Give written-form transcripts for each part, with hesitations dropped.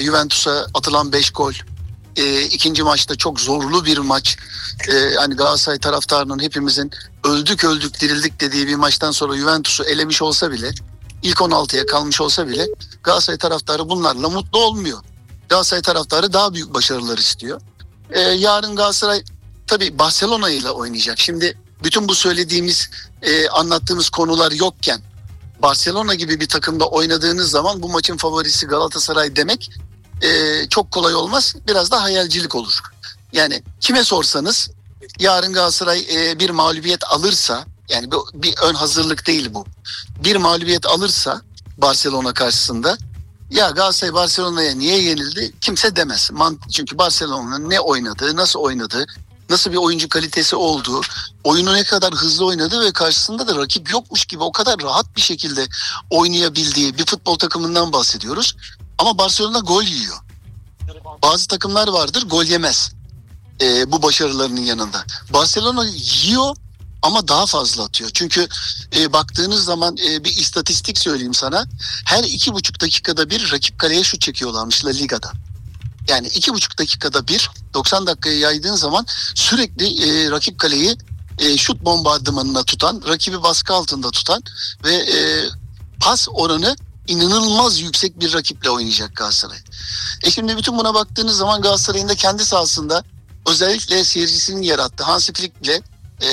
Juventus'a atılan 5 gol. İkinci maçta çok zorlu bir maç. Hani Galatasaray taraftarının hepimizin öldük dirildik dediği bir maçtan sonra Juventus'u elemiş olsa bile, ilk 16'ya kalmış olsa bile Galatasaray taraftarı bunlarla mutlu olmuyor. Galatasaray taraftarı daha büyük başarılar istiyor. Yarın Galatasaray tabii Barcelona ile oynayacak. Şimdi bütün bu söylediğimiz, anlattığımız konular yokken Barcelona gibi bir takımda oynadığınız zaman bu maçın favorisi Galatasaray demek çok kolay olmaz. Biraz da hayalcilik olur. Yani kime sorsanız yarın Galatasaray bir mağlubiyet alırsa, yani bir ön hazırlık değil bu. Bir mağlubiyet alırsa Barcelona karşısında, ya Galatasaray Barcelona'ya niye yenildi kimse demez. Çünkü Barcelona'nın ne oynadığı, nasıl oynadığı, nasıl bir oyuncu kalitesi olduğu, oyunu ne kadar hızlı oynadığı ve karşısında da rakip yokmuş gibi o kadar rahat bir şekilde oynayabildiği bir futbol takımından bahsediyoruz. Ama Barcelona gol yiyor. Bazı takımlar vardır gol yemez bu başarılarının yanında. Barcelona yiyor ama daha fazla atıyor. Çünkü baktığınız zaman bir istatistik söyleyeyim sana. Her 2,5 dakikada bir rakip kaleye şut çekiyorlarmış La Liga'da. Yani 2,5 dakikada bir 90 dakikaya yaydığın zaman sürekli rakip kaleyi şut bombardımanına tutan, rakibi baskı altında tutan ve pas oranı inanılmaz yüksek bir rakiple oynayacak Galatasaray. Şimdi bütün buna baktığınız zaman Galatasaray'ın da kendi sahasında özellikle seyircisinin yarattığı Hansi Flick'le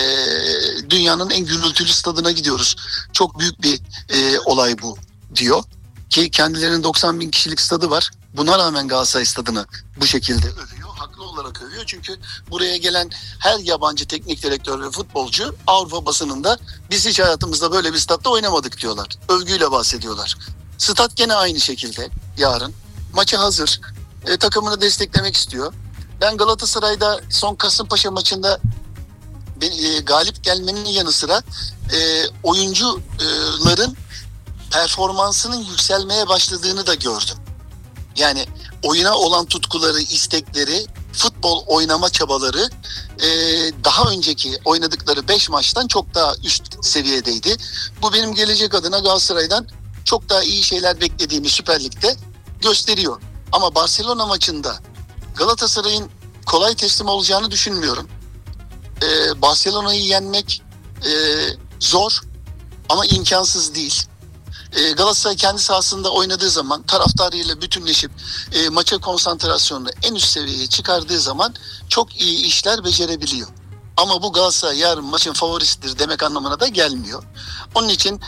dünyanın en gürültülü stadına gidiyoruz. Çok büyük bir olay bu diyor. Ki kendilerinin 90 bin kişilik stadı var. Buna rağmen Galatasaray stadını bu şekilde övüyor. Haklı olarak övüyor. Çünkü buraya gelen her yabancı teknik direktör ve futbolcu Avrupa basınında biz hiç hayatımızda böyle bir statta oynamadık diyorlar. Övgüyle bahsediyorlar. Stat gene aynı şekilde yarın. Maça hazır. Takımını desteklemek istiyor. Ben Galatasaray'da son Kasımpaşa maçında galip gelmenin yanı sıra oyuncuların performansının yükselmeye başladığını da gördüm. Yani oyuna olan tutkuları, istekleri, futbol oynama çabaları daha önceki oynadıkları 5 maçtan çok daha üst seviyedeydi. Bu benim gelecek adına Galatasaray'dan çok daha iyi şeyler beklediğimi Süper Lig'de gösteriyor. Ama Barcelona maçında Galatasaray'ın kolay teslim olacağını düşünmüyorum. Barcelona'yı yenmek zor ama imkansız değil. Galatasaray kendi sahasında oynadığı zaman taraftarıyla bütünleşip maça konsantrasyonunu en üst seviyeye çıkardığı zaman çok iyi işler becerebiliyor. Ama bu Galatasaray yarın maçın favorisidir demek anlamına da gelmiyor. Onun için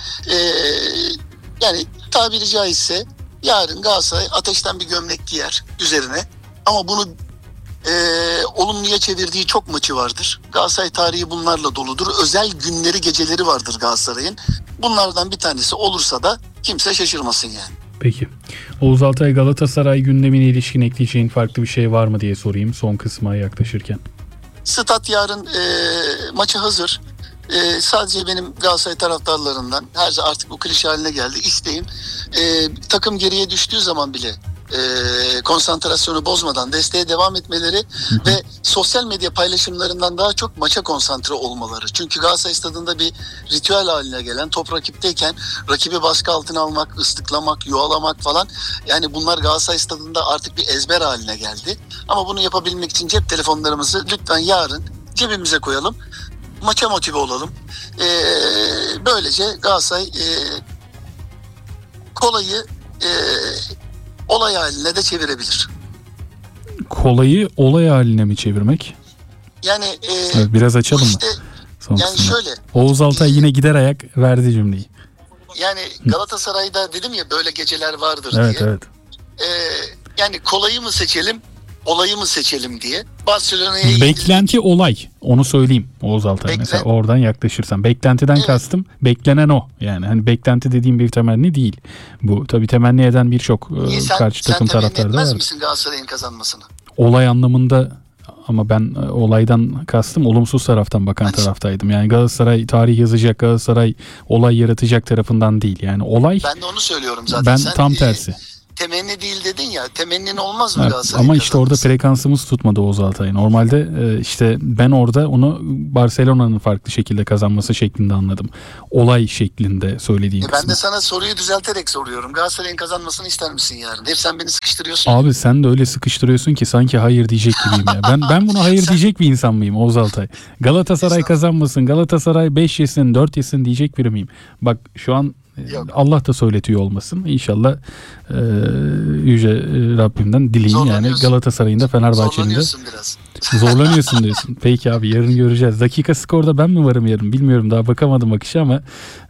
yani tabiri caizse yarın Galatasaray ateşten bir gömlek giyer üzerine. Ama bunu olumluya çevirdiği çok maçı vardır. Galatasaray tarihi bunlarla doludur. Özel günleri, geceleri vardır Galatasaray'ın. Bunlardan bir tanesi olursa da kimse şaşırmasın yani. Peki. Oğuz Altay, Galatasaray gündemine ilişkin ekleyeceğin farklı bir şey var mı diye sorayım son kısma yaklaşırken. Stat yarın maça hazır. Sadece benim Galatasaray taraftarlarından artık bu klişe haline geldi. İsteğim takım geriye düştüğü zaman bile konsantrasyonu bozmadan desteğe devam etmeleri ve sosyal medya paylaşımlarından daha çok maça konsantre olmaları. Çünkü Galatasaray stadında bir ritüel haline gelen, top rakipteyken rakibi baskı altına almak, ıslıklamak, yuvalamak falan, yani bunlar Galatasaray stadında artık bir ezber haline geldi. Ama bunu yapabilmek için cep telefonlarımızı lütfen yarın cebimize koyalım. Maça motive olalım. Böylece Galatasaray kolayı olay haline de çevirebilir. Kolayı olay haline mi çevirmek? Yani evet, biraz açalım işte, mı? yani şöyle. Oğuz Altay yine gider ayak verdi cümleyi. Yani Galatasaray'da dedim ya böyle geceler vardır evet, diye. Evet. Yani kolayı mı seçelim, olayı mı seçelim diye. Barcelona'ya beklenti olay. Onu söyleyeyim Oğuz Altay. Mesela oradan yaklaşırsan. Beklentiden kastım beklenen o. Yani hani beklenti dediğim bir temenni değil. Bu tabii temenni eden birçok karşı takım taraftarı da var. Sen etmez misin Galatasaray'ın kazanmasını? Olay anlamında, ama ben olaydan kastım olumsuz taraftan bakan taraftaydım. Yani Galatasaray tarih yazacak, Galatasaray olay yaratacak tarafından değil. Yani olay. Ben de onu söylüyorum zaten. Ben sen, tam tersi. temenni değil dedin ya. Temennin olmaz mı Galatasaray'ın Ama işte orada kazanması? frekansımız tutmadı Oğuz Altay. Normalde işte ben orada onu Barcelona'nın farklı şekilde kazanması şeklinde anladım. Olay şeklinde söylediğim Ben kısmı. de sana soruyu düzelterek soruyorum. Galatasaray'ın kazanmasını ister misin yarın? Hep sen beni sıkıştırıyorsun. Abi sen de öyle sıkıştırıyorsun ki sanki hayır diyecek gibiyim ya. Ben buna hayır diyecek bir insan mıyım Oğuz Altay? Galatasaray kazanmasın, Galatasaray 5 yesin, 4 yesin diyecek biri miyim? Bak şu an Yok. Allah da söyletiyor olmasın. İnşallah yüce Rabbimden dileyin yani Galatasaray'ın da Fenerbahçe'nin de. Zorlanıyorsun biraz. Zorlanıyorsun diyorsun. Peki abi yarın göreceğiz. Dakika skorda ben mi varım yarın bilmiyorum, daha bakamadım akışa ama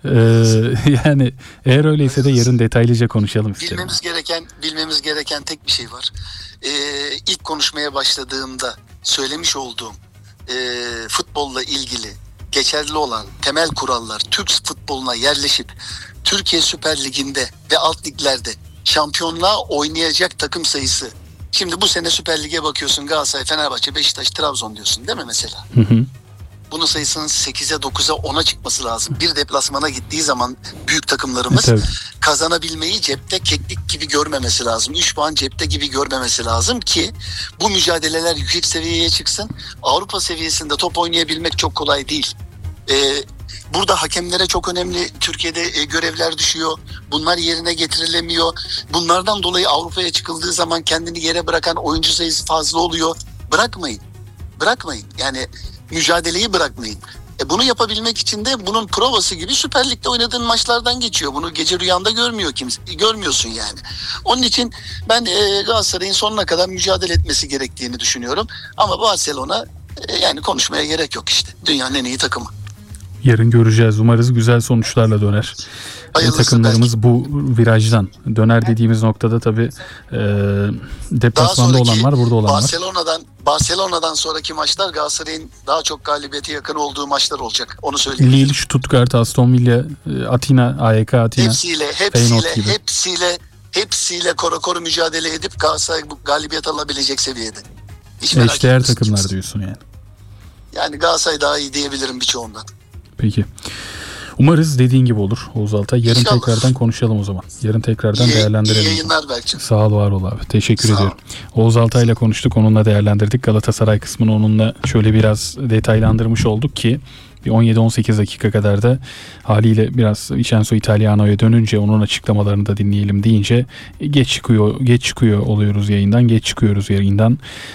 yani eğer öyleyse de yarın detaylıca konuşalım isterim. Bilmemiz gereken tek bir şey var. İlk konuşmaya başladığımda söylemiş olduğum futbolla ilgili geçerli olan temel kurallar Türk futboluna yerleşip Türkiye Süper Ligi'nde ve alt liglerde şampiyonluğa oynayacak takım sayısı. Şimdi bu sene Süper Lig'e bakıyorsun, Galatasaray, Fenerbahçe, Beşiktaş, Trabzon diyorsun değil mi mesela? Hı hı. Bunun sayısının 8'e 9'a 10'a çıkması lazım. Bir deplasmana gittiği zaman büyük takımlarımız Tabii. kazanabilmeyi cepte keklik gibi görmemesi lazım. 3 puan cepte gibi görmemesi lazım ki bu mücadeleler yüksek seviyeye çıksın. Avrupa seviyesinde top oynayabilmek çok kolay değil. Burada hakemlere çok önemli Türkiye'de görevler düşüyor. Bunlar yerine getirilemiyor. Bunlardan dolayı Avrupa'ya çıkıldığı zaman kendini yere bırakan oyuncu sayısı fazla oluyor. Bırakmayın. Yani mücadeleyi bırakmayın. Bunu yapabilmek için de bunun provası gibi Süper Lig'de oynadığın maçlardan geçiyor. Bunu gece rüyanda görmüyorsun yani. Onun için ben Galatasaray'ın sonuna kadar mücadele etmesi gerektiğini düşünüyorum. Ama Barcelona yani konuşmaya gerek yok işte. Dünyanın en iyi takımı. Yarın göreceğiz. Umarız güzel sonuçlarla döner. Takımlarımız bu virajdan döner dediğimiz noktada tabii deplasmanda olan var, burada olan var. Barcelona'dan sonraki maçlar Galatasaray'ın daha çok galibiyete yakın olduğu maçlar olacak. Onu söyleyeyim. Lille, Stuttgart, Aston Villa, Atina, AEK Atina, Feyenoord gibi. Hepsiyle koru mücadele edip Galatasaray bu galibiyet alabilecek seviyede. Eşdeğer takımlar diyorsun yani. Yani Galatasaray daha iyi diyebilirim birçoğundan. Peki. Umarız dediğin gibi olur Oğuz Altay. Yarın İnşallah. Tekrardan konuşalım o zaman. Yarın tekrardan değerlendirelim. İyi yayınlar Berkcan. Sağ ol, var ol abi. Teşekkür ediyorum. Oğuz Altay ile konuştuk. Onunla değerlendirdik. Galatasaray kısmını onunla şöyle biraz detaylandırmış olduk ki bir 17-18 dakika kadar da haliyle biraz Vincenzo Italiano'ya dönünce onun açıklamalarını da dinleyelim deyince geç çıkıyor oluyoruz yayından. Geç çıkıyoruz yayından.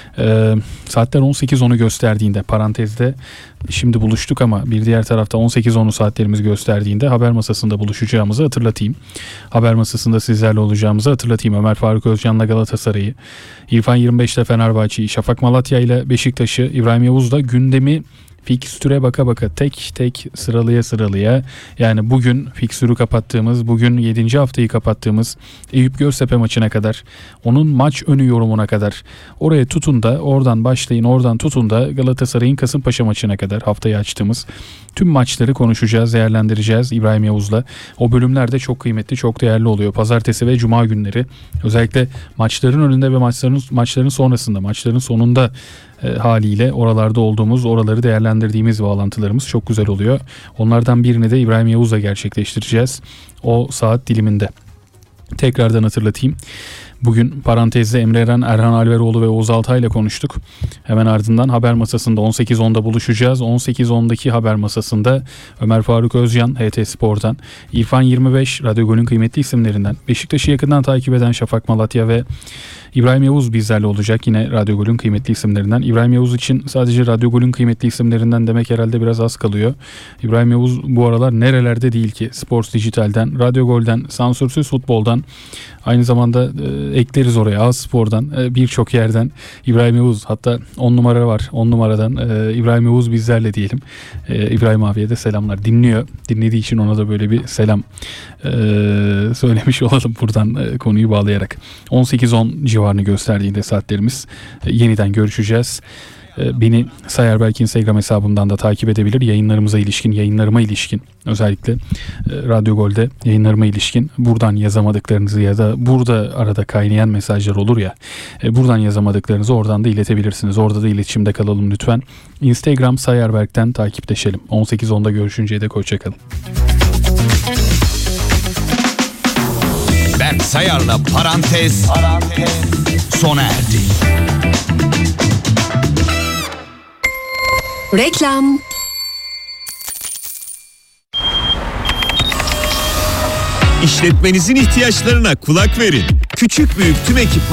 Saatler 18.10'u gösterdiğinde parantezde şimdi buluştuk ama bir diğer tarafta 18.10'u saatlerimiz gösterdiğinde haber masasında buluşacağımızı hatırlatayım. Haber masasında sizlerle olacağımızı hatırlatayım. Ömer Faruk Özcan'la Galatasaray'ı, İrfan 25'te Fenerbahçe'yi, Şafak Malatya ile Beşiktaş'ı, İbrahim Yavuz'la gündemi fikstüre baka tek tek sıralıya yani bugün fikstürü kapattığımız, bugün 7. haftayı kapattığımız Eyüp Göztepe maçına kadar, onun maç önü yorumuna kadar oraya tutun da oradan başlayın, oradan tutun da Galatasaray'ın Kasımpaşa maçına kadar haftayı açtığımız tüm maçları konuşacağız, değerlendireceğiz İbrahim Yavuz'la. O bölümler de çok kıymetli, çok değerli oluyor. Pazartesi ve Cuma günleri özellikle maçların önünde ve maçların sonrasında, maçların sonunda haliyle oralarda olduğumuz, oraları değerlendirdiğimiz bağlantılarımız çok güzel oluyor. Onlardan birini de İbrahim Yavuz'la gerçekleştireceğiz o saat diliminde. Tekrardan hatırlatayım. Bugün parantezde Emre Eren, Erhan Alveroğlu ve Oğuz Altay ile konuştuk. Hemen ardından haber masasında 18.10'da buluşacağız. 18.10'daki haber masasında Ömer Faruk Özcan HT Spor'dan, İrfan 25 Radyo Gol'ün kıymetli isimlerinden, Beşiktaş'ı yakından takip eden Şafak Malatya ve İbrahim Yavuz bizlerle olacak. Yine Radyo Gol'ün kıymetli isimlerinden. İbrahim Yavuz için sadece Radyo Gol'ün kıymetli isimlerinden demek herhalde biraz az kalıyor. İbrahim Yavuz bu aralar nerelerde değil ki? Sports Dijital'den, Radyo Gol'den, Sansürsüz Futbol'dan, aynı zamanda ekleriz oraya A-Spor'dan, birçok yerden İbrahim Yavuz, hatta 10 numara var. 10 numaradan İbrahim Yavuz bizlerle diyelim. İbrahim abiye de selamlar. Dinlediği için ona da böyle bir selam söylemiş olalım buradan konuyu bağlayarak. 18.10 civarını gösterdiğinde saatlerimiz yeniden görüşeceğiz. Beni Sayar Belki Instagram hesabımdan da takip edebilir. Yayınlarıma ilişkin özellikle Radyo Gol'de yayınlarıma ilişkin buradan yazamadıklarınızı ya da burada arada kaynayan mesajlar olur ya, buradan yazamadıklarınızı oradan da iletebilirsiniz. Orada da iletişimde kalalım lütfen. Instagram Sayar Berk'ten takipleşelim. 18.10'da görüşünceye dek hoşçakalın. Berk Sayar'la Parantez sona erdi. Reklam. İşletmenizin ihtiyaçlarına kulak verin. Küçük büyük tüm ekipman